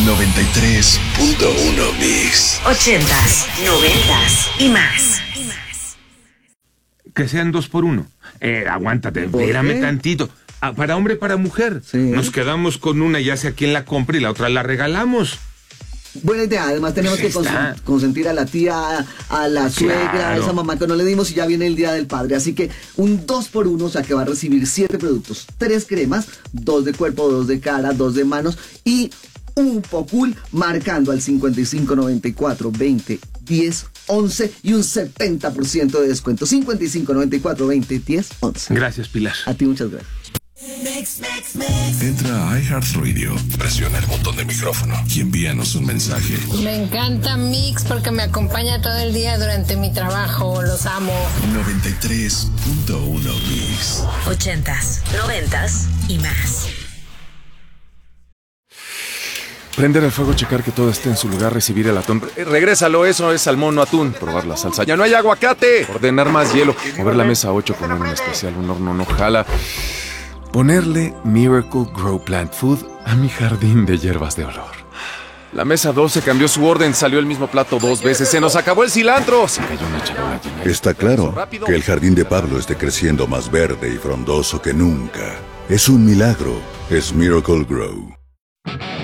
93.1 Mix. 80s, 90s y más. Que sean 2 por 1. Aguántate, espérame tantito. Para hombre, para mujer. Sí. Nos quedamos con una, ya sea quien la compre, y la otra la regalamos. Buena idea, además tenemos Pues que está. consentir a la tía, a la suegra, a Claro. esa mamá que no le dimos y ya viene el Día del Padre. Así que un 2 por 1, o sea que va a recibir 7 productos, 3 cremas, 2 de cuerpo, 2 de cara, 2 de manos y un Pocul marcando al 55 94 20 10 11 y un 70% de descuento. 55 94 20 10 11. Gracias, Pilar. A ti muchas gracias. Entra a iHeartRadio, presiona el botón de micrófono y envíanos un mensaje. Me encanta Mix porque me acompaña todo el día durante mi trabajo. Los amo. 93.1 Mix. 80s, 90s y más. Prender el fuego, checar que todo esté en su lugar, recibir el atún. Regrésalo, eso es salmón, no atún. Probar la salsa. ¡Ya no hay aguacate! Ordenar más hielo. Mover la mesa a 8, poner un especial, un horno no jala. Ponerle Miracle Grow Plant Food a mi jardín de hierbas de olor. La mesa 12 cambió su orden, salió el mismo plato 2 veces. ¡Se nos acabó el cilantro! Se cayó una charola llena. Está claro que el jardín de Pablo esté creciendo más verde y frondoso que nunca. Es un milagro. Es Miracle Grow.